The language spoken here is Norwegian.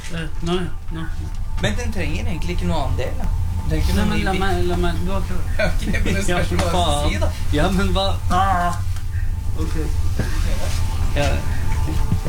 Nå. Men den trenger egentlig ikke noe annen del, da. Nei, men la meg, du har prøvd. Ok, men det spørs hva jeg skal si, da. Ja, men hva? Ok. Ja.